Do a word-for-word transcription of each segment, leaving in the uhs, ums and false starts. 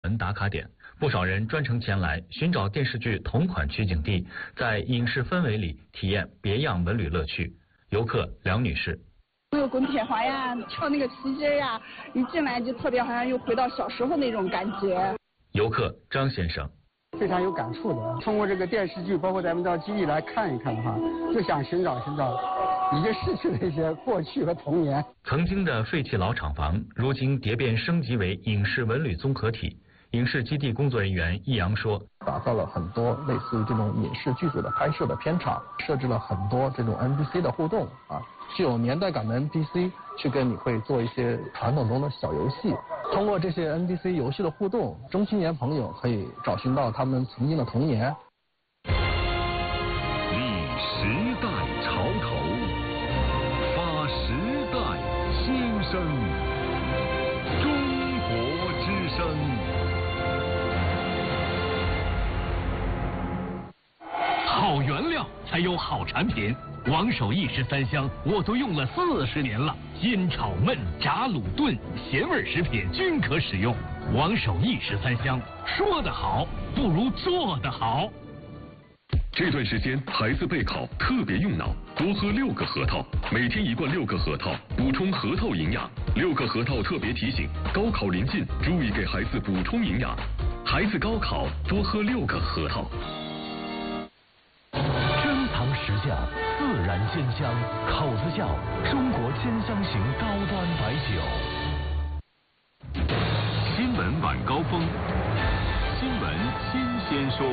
打卡点，不少人专程前来寻找电视剧同款取景地，在影视氛围里体验别样文旅乐趣。游客梁女士。 那个滚铁环呀，跳那个皮筋呀，一进来就特别好像又回到小时候那种感觉。 游客张先生。 非常有感触的，通过这个电视剧，包括咱们到基地来看一看的话，就想寻找寻找已经逝去的一些过去和童年。 曾经的废弃老厂房，如今蝶变升级为影视文旅综合体。影视基地工作人员易阳说， 打造了很多类似于这种影视剧组的拍摄的片场，设置了很多这种 N P C 的互动啊，具有年代感的 N P C 去跟你会做一些传统中的小游戏。通过这些 N P C 游戏的互动，中青年朋友可以找寻到他们曾经的童年。 立时代潮头，发时代新声，中国之声。好原料才有好产品。王守义十三香我都用了四十年了，煎炒焖炸卤炖咸味食品均可使用。王守义十三香，说得好不如做得好。这段时间孩子备考特别用脑，多喝六个核桃，每天一罐六个核桃，补充核桃营养。六个核桃特别提醒，高考临近，注意给孩子补充营养。孩子高考多喝六个核桃。 珍藏实价，自然鲜香，口子窖中国鲜香型高端白酒。 新闻晚高峰，新闻新鲜说。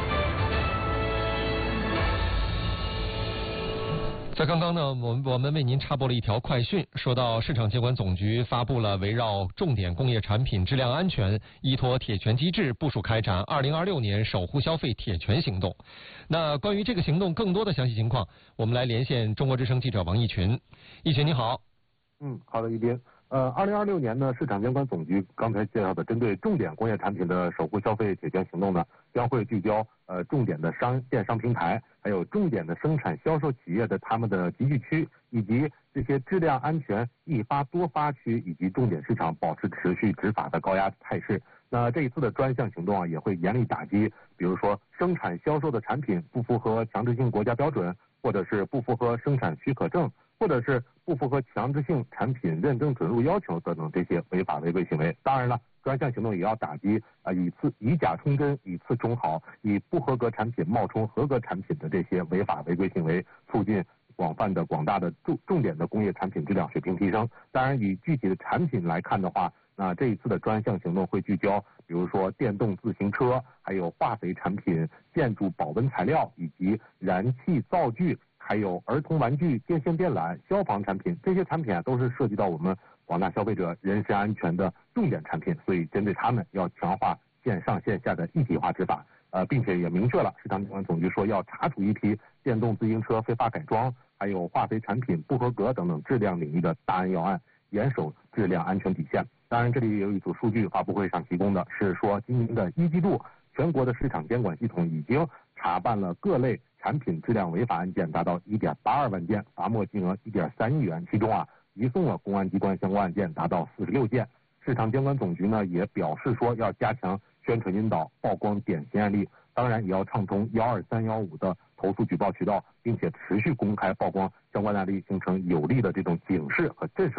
在刚刚呢，我们我们为您插播了一条快讯，说到市场监管总局发布了围绕重点工业产品质量安全，依托铁拳机制部署开展二零二六年守护消费铁拳行动。那关于这个行动更多的详细情况，我们来连线中国之声记者王义群。义群你好。 嗯，好的，一斌。呃，二零二六年呢，市场监管总局刚才介绍的针对重点工业产品的守护消费铁拳行动呢，将会聚焦呃重点的商电商平台，还有重点的生产销售企业的他们的集聚区，以及这些质量安全易发多发区以及重点市场保持持续执法的高压态势。那这一次的专项行动啊，也会严厉打击，比如说生产销售的产品不符合强制性国家标准，或者是不符合生产许可证，或者是不符合强制性产品认证准入要求等等这些违法违规行为。当然了，专项行动也要打击啊以次以假充真、以次充好、以不合格产品冒充合格产品的这些违法违规行为，促进广泛的广大的重重点的工业产品质量水平提升。当然，以具体的产品来看的话，那这一次的专项行动会聚焦，比如说电动自行车，还有化肥产品、建筑保温材料以及燃气灶具，还有儿童玩具、电线电缆、消防产品，这些产品啊都是涉及到我们广大消费者人身安全的重点产品，所以针对他们要强化线上线下的一体化执法。呃，并且也明确了，市场监管总局说要查处一批电动自行车非法改装，还有化肥产品不合格等等质量领域的大案要案，严守质量安全底线。当然，这里有一组数据，发布会上提供的是说，今年的一季度，全国的市场监管系统已经查办了各类产品质量违法案件达到一点八二万件，罚没金额一点三亿元，其中啊，移送了公安机关相关案件达到四十六件。市场监管总局呢也表示说，要加强宣传引导，曝光典型案例，当然也要畅通幺二三幺五的投诉举报渠道，并且持续公开曝光相关案例，形成有力的这种警示和震慑。